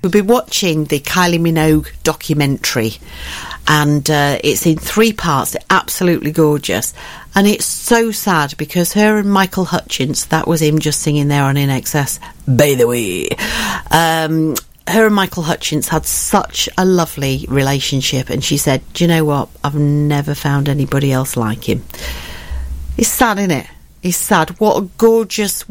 We'll be watching the Kylie Minogue documentary, and it's in 3 parts. It's absolutely gorgeous, and it's so sad because her and Michael Hutchence, that was him just singing there on In Excess, by the way, her and Michael Hutchence had such a lovely relationship, and she said, do you know what, I've never found anybody else like him. It's sad, isn't it? It's sad. What a gorgeous